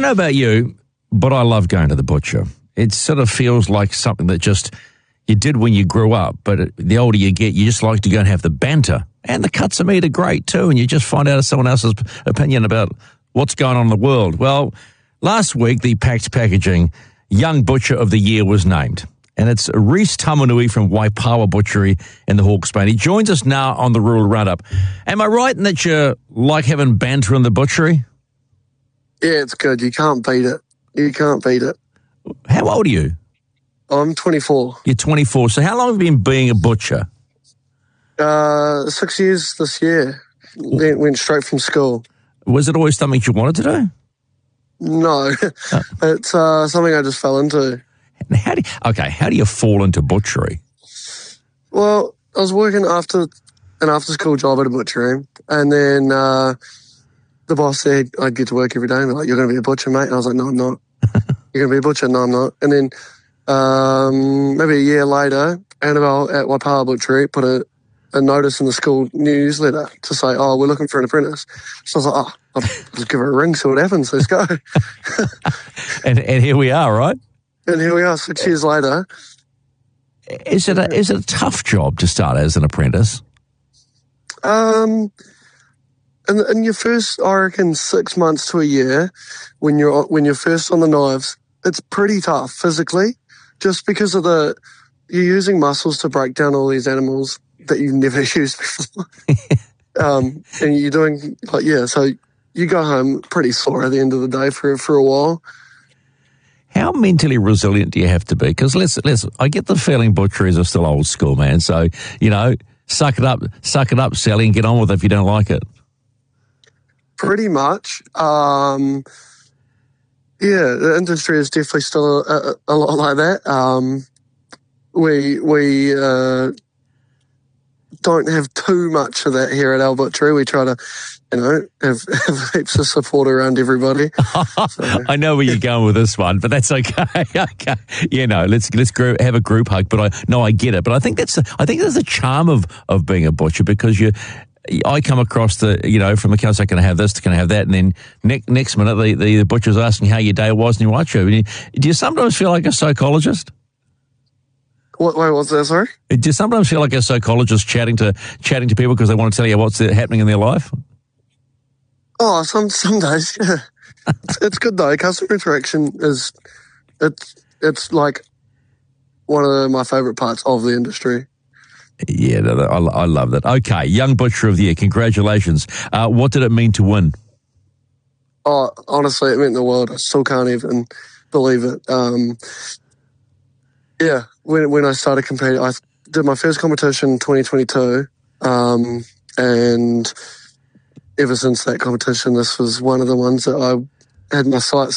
know about you, but I love going to the butcher. It sort of feels like something that just you did when you grew up, but the older you get, you just like to go and have the banter. And the cuts of meat are great too, and you just find out someone else's opinion about what's going on in the world. Well, last week, the Packed Packaging Young Butcher of the Year was named. And it's Reese Tamanui from Waipawa Butchery in the Hawke's Bay. He joins us now on the Rural Roundup. Am I right in that you like having banter in the butchery? Yeah, it's good. You can't beat it. You can't beat it. How old are you? I'm 24. You're 24. So how long have you been being a butcher? 6 years this year. Went straight from school. Was it always something you wanted to do? No. It's something I just fell into. How do you fall into butchery? Well, I was working an after-school job at a butchery, and then the boss said I'd get to work every day, and like, "You're going to be a butcher, mate?" And I was like, "No, I'm not." "You're going to be a butcher?" "No, I'm not." And then maybe a year later, Annabelle at Waipawa Butchery put a notice in the school newsletter to say, "Oh, we're looking for an apprentice." So I was like, "Oh, I'll just give her a ring, see what happens. Let's go." and here we are, right? And here we are, 6 years later. Is it a tough job to start as an apprentice? In your first, I reckon, 6 months to a year, when you're first on the knives, it's pretty tough physically, just because of you're using muscles to break down all these animals that you've never used before. And you're doing so you go home pretty sore at the end of the day for a while. How mentally resilient do you have to be? Because I get the feeling butcheries are still old school, man. So, suck it up, Sally, and get on with it if you don't like it. Pretty much. The industry is definitely still a lot like that. We don't have too much of that here at our butchery. We try to, have heaps of support around everybody. So. I know where you're going with this one, but that's okay. Okay, let's have a group hug. But I get it. But I think that's the charm of being a butcher, because I come across from the council, can I have this, can I have that, and then next minute the butcher's asking how your day was, and you're like, do you sometimes feel like a psychologist? Wait, what's that, sorry? Do you sometimes feel like a psychologist chatting to people because they want to tell you what's happening in their life? Oh, some days, yeah. It's good though. Customer interaction it's like one of my favourite parts of the industry. Yeah, I love that. Okay, Young Butcher of the Year, congratulations. What did it mean to win? Oh, honestly, it meant the world. I still can't even believe it. When I started competing, I did my first competition in 2022, and ever since that competition, this was one of the ones that I had my sights